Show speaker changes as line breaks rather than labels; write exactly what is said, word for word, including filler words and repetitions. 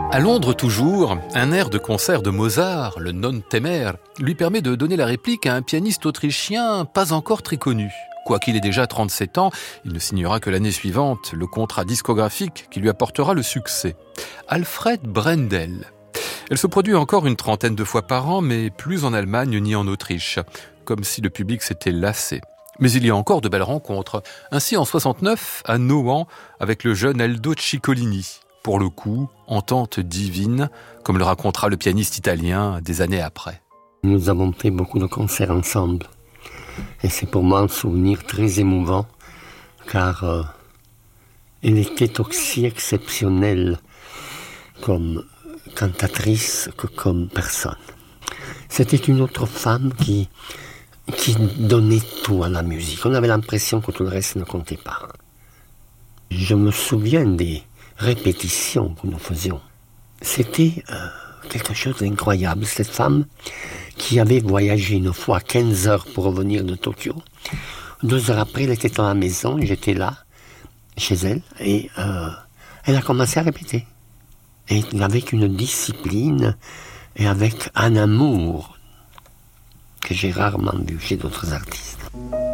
À Londres toujours, un air de concert de Mozart, le Non Temer, lui permet de donner la réplique à un pianiste autrichien pas encore très connu. Quoiqu'il ait déjà trente-sept ans, il ne signera que l'année suivante le contrat discographique qui lui apportera le succès. Alfred Brendel. Elle se produit encore une trentaine de fois par an, mais plus en Allemagne ni en Autriche, comme si le public s'était lassé. Mais il y a encore de belles rencontres. Ainsi en soixante-neuf, à Nohant, avec le jeune Aldo Ciccolini. Pour le coup, entente divine, comme le racontera le pianiste italien des années après.
Nous avons fait beaucoup de concerts ensemble. Et c'est pour moi un souvenir très émouvant, car euh, elle était aussi exceptionnelle comme cantatrice que comme personne. C'était une autre femme qui, qui donnait tout à la musique. On avait l'impression que tout le reste ne comptait pas. Je me souviens des répétitions que nous faisions. C'était euh, quelque chose d'incroyable. Cette femme qui avait voyagé une fois quinze heures pour revenir de Tokyo. Deux heures après, elle était dans la maison, j'étais là, chez elle, et euh, elle a commencé à répéter. Et avec une discipline et avec un amour que j'ai rarement vu chez d'autres artistes.